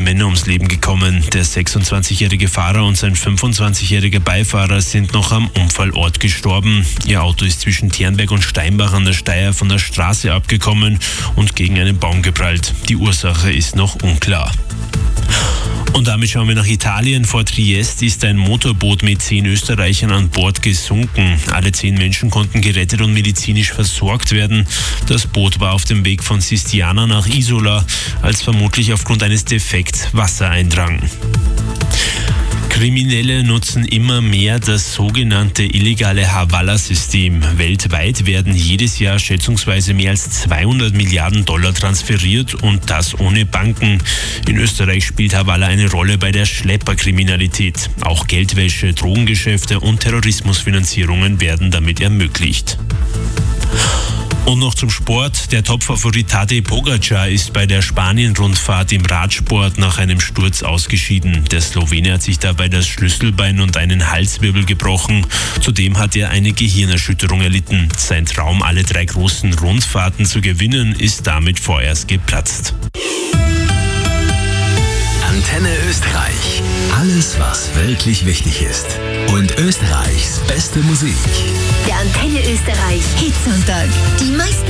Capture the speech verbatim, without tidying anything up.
Männer ums Leben gekommen. Der sechsundzwanzigjährige Fahrer und sein fünfundzwanzigjähriger Beifahrer sind noch am Unfallort gestorben. Ihr Auto ist zwischen Ternberg und Steinbach an der Steyr von der Straße abgekommen und gegen einen Baum geprallt. Die Ursache ist noch unklar. Und damit schauen wir nach Italien. Vor Triest ist ein Motorboot mit zehn Österreichern an Bord gesunken. Alle zehn Menschen konnten gerettet und medizinisch versorgt werden. Das Boot war auf dem Weg von Sistiana nach Isola, als vermutlich aufgrund eines Defekts Wasser eindrang. Kriminelle nutzen immer mehr das sogenannte illegale Hawala-System. Weltweit werden jedes Jahr schätzungsweise mehr als zweihundert Milliarden Dollar transferiert und das ohne Banken. In Österreich spielt Hawala eine Rolle bei der Schlepperkriminalität. Auch Geldwäsche, Drogengeschäfte und Terrorismusfinanzierungen werden damit ermöglicht. Und noch zum Sport. Der Topfavorit Tadej Pogačar ist bei der Spanien-Rundfahrt im Radsport nach einem Sturz ausgeschieden. Der Slowene hat sich dabei das Schlüsselbein und einen Halswirbel gebrochen. Zudem hat er eine Gehirnerschütterung erlitten. Sein Traum, alle drei großen Rundfahrten zu gewinnen, ist damit vorerst geplatzt. Antenne Österreich. Alles, was wirklich wichtig ist. Und Österreichs beste Musik. Der Antenne Österreich Hitsonntag. Die meisten